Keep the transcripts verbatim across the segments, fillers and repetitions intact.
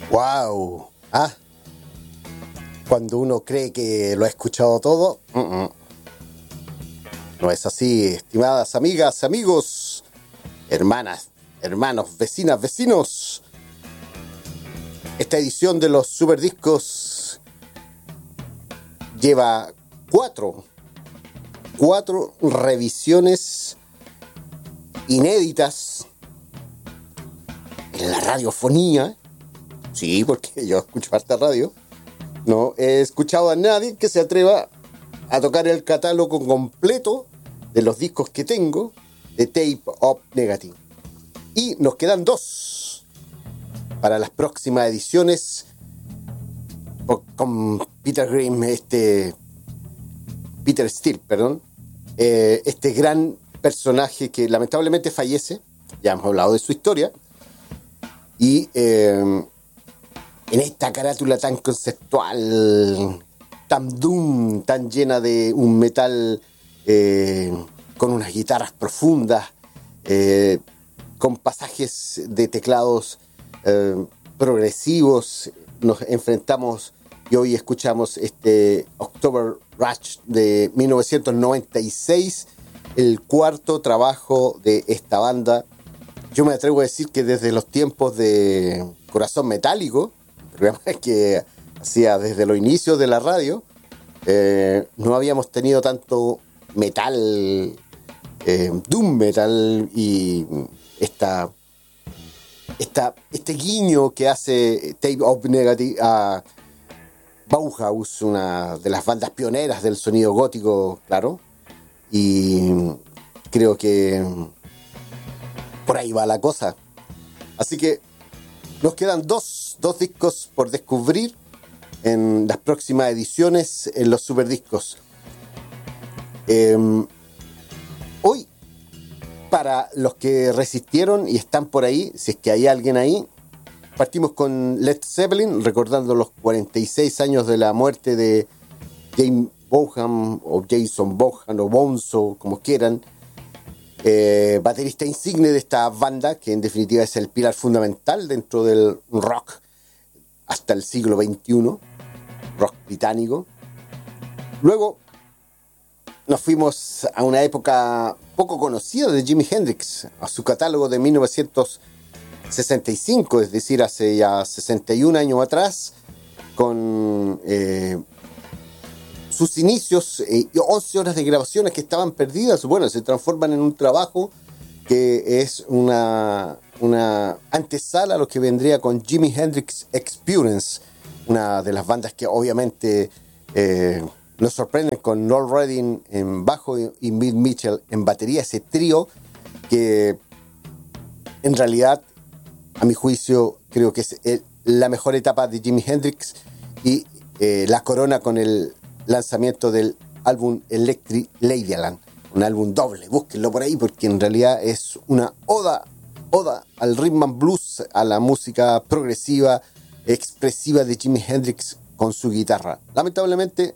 Wow. Ah, cuando uno cree que lo ha escuchado todo, uh-uh. No es así, estimadas amigas, amigos, hermanas, hermanos, vecinas, vecinos. Esta edición de los Superdiscos lleva cuatro, cuatro revisiones inéditas en la radiofonía. Sí, porque yo escucho harta radio. No he escuchado a nadie que se atreva a tocar el catálogo completo de los discos que tengo de Tape of Negative. Y nos quedan dos para las próximas ediciones con Peter Green, este Peter Steele, perdón, eh, este gran personaje que lamentablemente fallece. Ya hemos hablado de su historia. Y eh, en esta carátula tan conceptual, tan doom, tan llena de un metal eh, con unas guitarras profundas, eh, con pasajes de teclados eh, progresivos, nos enfrentamos y hoy escuchamos este October Rush de mil novecientos noventa y seis, el cuarto trabajo de esta banda. Yo me atrevo a decir que desde los tiempos de Corazón Metálico, programa que hacía desde los inicios de la radio, eh, no habíamos tenido tanto metal, eh, doom metal y esta, esta, este guiño que hace Tape of Negative a Bauhaus, una de las bandas pioneras del sonido gótico, claro, y creo que por ahí va la cosa. Así que nos quedan dos, dos discos por descubrir en las próximas ediciones en los Superdiscos. Eh, hoy, para los que resistieron y están por ahí, si es que hay alguien ahí, partimos con Led Zeppelin, recordando los cuarenta y seis años de la muerte de James Bonham, o Jason Bonham, o Bonzo, como quieran. Eh, baterista insigne de esta banda, que en definitiva es el pilar fundamental dentro del rock hasta el siglo veintiuno, rock británico. Luego nos fuimos a una época poco conocida de Jimi Hendrix, a su catálogo de mil novecientos sesenta y cinco, es decir, hace ya sesenta y un años atrás, con eh, sus inicios, eh, once horas de grabaciones que estaban perdidas, bueno, se transforman en un trabajo que es una, una antesala a lo que vendría con Jimi Hendrix Experience, una de las bandas que obviamente eh, nos sorprenden con Noel Redding en bajo y Bill Mitchell en batería, ese trío que en realidad, a mi juicio, creo que es el, la mejor etapa de Jimi Hendrix y eh, la corona con el lanzamiento del álbum Electric Ladyland, un álbum doble, búsquenlo por ahí porque en realidad es una oda, oda al rhythm and blues, a la música progresiva, expresiva de Jimi Hendrix con su guitarra. Lamentablemente,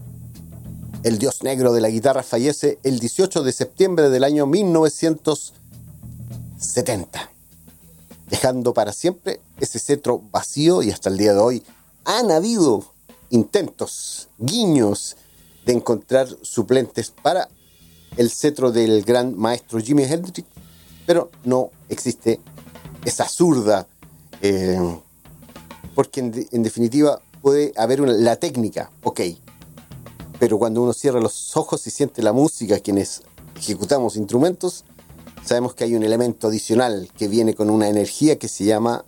el dios negro de la guitarra fallece el dieciocho de septiembre del año mil novecientos setenta, dejando para siempre ese cetro vacío, y hasta el día de hoy han habido intentos, guiños de encontrar suplentes para el cetro del gran maestro Jimi Hendrix, pero no existe esa zurda, eh, porque en, de, en definitiva puede haber una, la técnica, ok, pero cuando uno cierra los ojos y siente la música, quienes ejecutamos instrumentos, sabemos que hay un elemento adicional que viene con una energía que se llama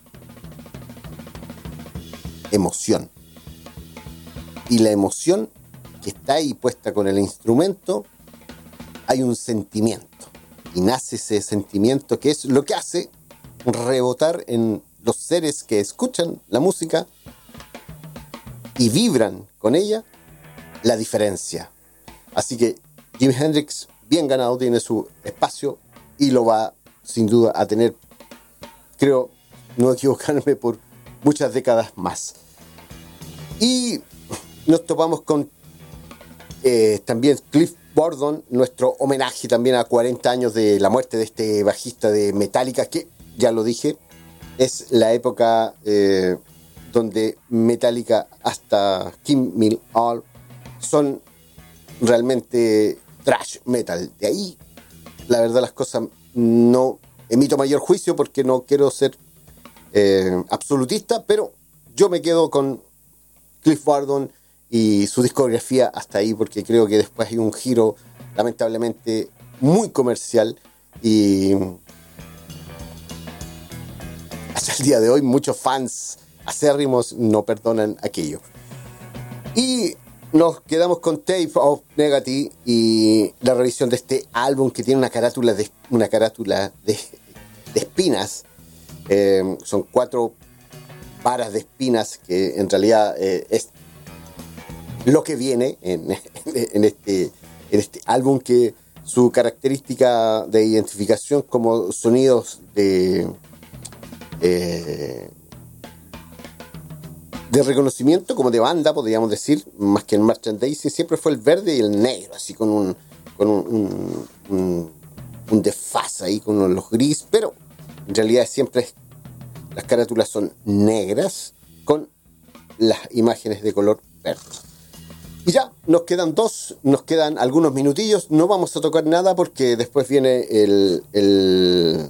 emoción. Y la emoción que está ahí puesta con el instrumento, hay un sentimiento. Y nace ese sentimiento que es lo que hace rebotar en los seres que escuchan la música y vibran con ella la diferencia. Así que Jimi Hendrix, bien ganado, tiene su espacio y lo va sin duda a tener, creo, no equivocarme, por muchas décadas más. Y nos topamos con eh, también Cliff Burton, nuestro homenaje también a cuarenta años de la muerte de este bajista de Metallica, que ya lo dije, es la época eh, donde Metallica hasta Kill 'Em All son realmente thrash metal. De ahí, la verdad, las cosas no emito mayor juicio porque no quiero ser eh, absolutista, pero yo me quedo con Cliff Burton y su discografía hasta ahí, porque creo que después hay un giro lamentablemente muy comercial y hasta el día de hoy muchos fans acérrimos no perdonan aquello. Y nos quedamos con Tape of Negative y la revisión de este álbum que tiene una carátula de, una carátula de, de espinas. Eh, son cuatro varas de espinas que en realidad eh, es lo que viene en, en, este, en este álbum, que su característica de identificación como sonidos de eh, de reconocimiento, como de banda, podríamos decir, más que el merchandising, siempre fue el verde y el negro, así con un con un, un, un, un desfase ahí con los gris, pero en realidad siempre las carátulas son negras con las imágenes de color verde. Y ya, nos quedan dos, nos quedan algunos minutillos, no vamos a tocar nada porque después viene el, el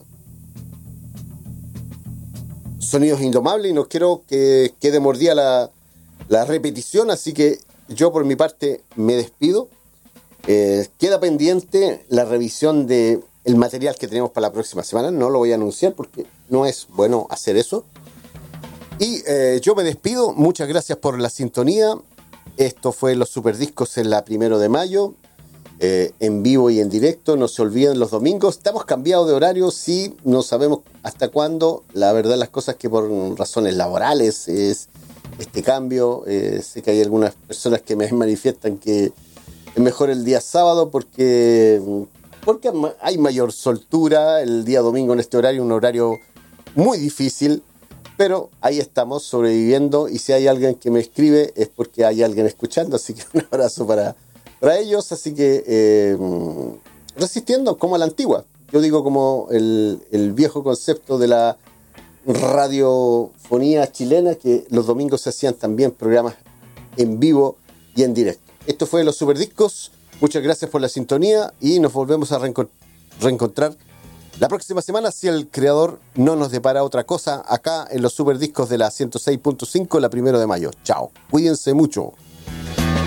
Sonidos Indomables y no quiero que quede mordida la, la repetición, así que yo por mi parte me despido. Eh, queda pendiente la revisión de el material que tenemos para la próxima semana, no lo voy a anunciar porque no es bueno hacer eso. Y eh, yo me despido, muchas gracias por la sintonía. Esto fue Los Superdiscos en la primero de mayo, eh, en vivo y en directo. No se olviden los domingos. Estamos cambiados de horario, sí, no sabemos hasta cuándo. La verdad, las cosas que por razones laborales es este cambio. Eh, sé que hay algunas personas que me manifiestan que es mejor el día sábado porque, porque hay mayor soltura. El día domingo en este horario, un horario muy difícil. Pero ahí estamos sobreviviendo, y si hay alguien que me escribe es porque hay alguien escuchando, así que un abrazo para, para ellos. Así que eh, resistiendo como a la antigua, yo digo como el, el viejo concepto de la radiofonía chilena, que los domingos se hacían también programas en vivo y en directo. Esto fue Los Superdiscos, muchas gracias por la sintonía y nos volvemos a reenco- reencontrar la próxima semana, si el creador no nos depara otra cosa, acá en los Superdiscos de la ciento seis punto cinco, la primero de mayo. Chao, cuídense mucho.